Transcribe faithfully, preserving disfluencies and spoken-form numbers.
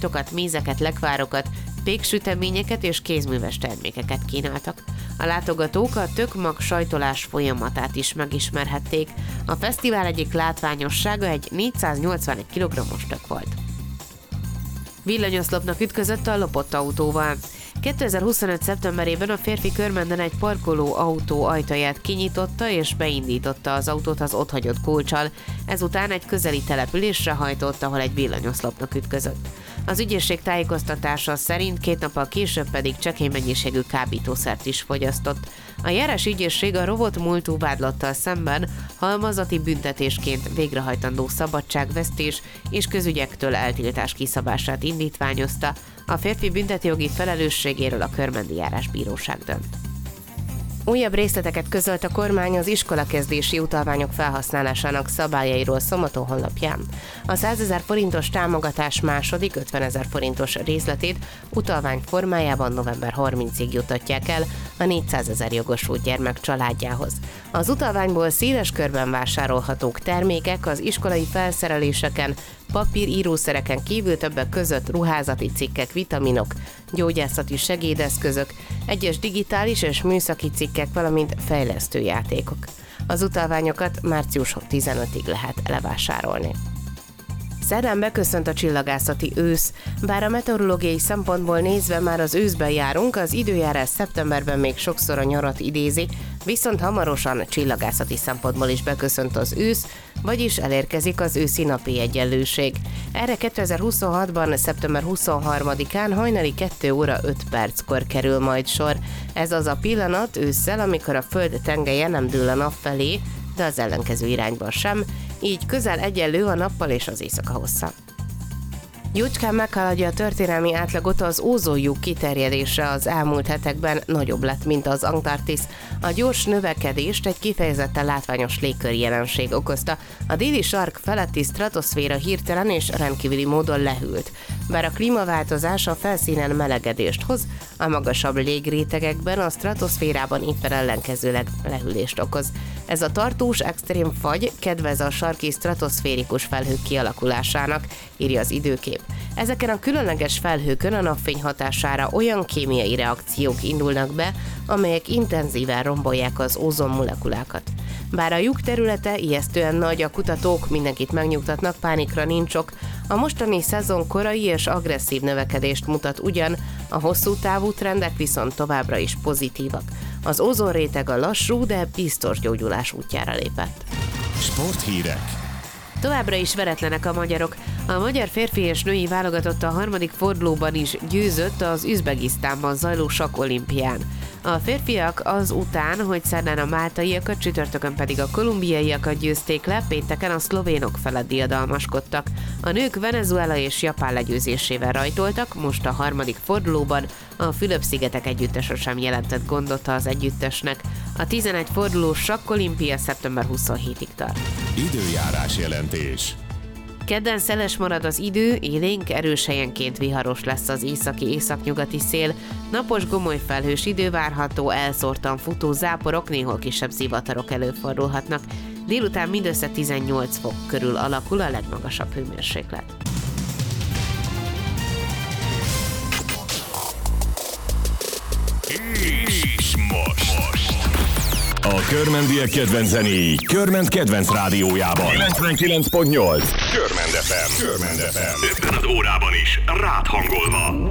sajtokat, mézeket, lekvárokat, péksüteményeket és kézműves termékeket kínáltak. A látogatók a tökmag sajtolás folyamatát is megismerhették. A fesztivál egyik látványossága egy négyszáznyolcvanegy kilogrammos tök volt. Villanyoszlopnak ütközött a lopott autóval. kétezer-huszonöt. szeptemberében a férfi körmenden egy parkoló autó ajtaját kinyitotta és beindította az autót az otthagyott kulccsal, ezután egy közeli településre hajtott, ahol egy villanyoszlopnak ütközött. Az ügyészség tájékoztatása szerint két nappal később pedig csekély mennyiségű kábítószert is fogyasztott. A járás ügyészség a rovott múltú vádlattal szemben halmazati büntetésként végrehajtandó szabadságvesztés és közügyektől eltiltás kiszabását indítványozta. A férfi büntetőjogi felelősségéről a Körmendi Járásbíróság dönt. Újabb részleteket közölt a kormány az iskolakezdési utalványok felhasználásának szabályairól Szombaton honlapján. A százezer forintos támogatás második ötvenezer forintos részletét utalvány formájában november harmincadikáig jutatják el a négyszázezer jogosult gyermek családjához. Az utalványból széles körben vásárolhatók termékek az iskolai felszereléseken, papír, írószereken kívül többek között ruházati cikkek, vitaminok, gyógyászati segédeszközök, egyes digitális és műszaki cikkek, valamint fejlesztő játékok. Az utalványokat március tizenötödikéig lehet levásárolni. Szerdán beköszönt a csillagászati ősz. Bár a meteorológiai szempontból nézve már az őszben járunk, az időjárás szeptemberben még sokszor a nyarat idézi, viszont hamarosan csillagászati szempontból is beköszönt az ősz, vagyis elérkezik az őszi napi egyenlőség. Erre kétezer-huszonhatban. szeptember huszonharmadikán hajnali kettő óra öt perckor kerül majd sor. Ez az a pillanat ősszel, amikor a Föld tengelye nem dől a nap felé, de az ellenkező irányban sem, így közel egyenlő a nappal és az éjszaka hossza. Jócskán meghaladja a történelmi átlagot az ózonlyuk kiterjedése az elmúlt hetekben nagyobb lett, mint az Antarktisz. A gyors növekedést egy kifejezetten látványos légköri jelenség okozta. A déli sark feletti stratoszféra hirtelen és rendkívüli módon lehűlt. Bár a klímaváltozás a felszínen melegedést hoz, a magasabb légrétegekben a stratoszférában éppen ellenkezőleg lehűlést okoz. Ez a tartós extrém fagy kedvez a sarki stratoszférikus felhők kialakulásának, írja az Időkép. Ezeken a különleges felhőkön a napfény hatására olyan kémiai reakciók indulnak be, amelyek intenzíven rombolják az ózon molekulákat. Bár a lyuk területe ijesztően nagy, a kutatók mindenkit megnyugtatnak, pánikra nincs ok. A mostani szezon korai és agresszív növekedést mutat ugyan, a hosszú távú trendek viszont továbbra is pozitívak. Az ózonréteg a lassú, de biztos gyógyulás útjára lépett. Sporthírek. Továbbra is veretlenek a magyarok. A magyar férfi és női válogatott a harmadik fordulóban is győzött az Üzbegisztánban zajló sakkolimpián. A férfiak az után, hogy szerdán a máltaiakat, csütörtökön pedig a kolumbiaiakat győzték le, pénteken a szlovénok felett diadalmaskodtak. A nők Venezuela és Japán legyőzésével rajtoltak, most a harmadik fordulóban a Fülöp-szigetek együttese sem jelentett gondot az együttesnek. A tizenegy fordulós sakkolimpia szeptember huszonhetedikéig tart. Időjárás jelentés. Kedden szeles marad az idő, élénk, erős helyenként viharos lesz az északi északnyugati szél, napos gomoly felhős idő várható, elszórtan futó záporok, néhol kisebb zivatarok előfordulhatnak. Délután mindössze tizennyolc fok körül alakul a legmagasabb hőmérséklet. És most. A körmendiek kedvenc zenéi Körment kedvenc rádiójában. kilencvenkilenc pont nyolc Körmend ef em. Körmend ef em. Ebben az órában is rád hangolva.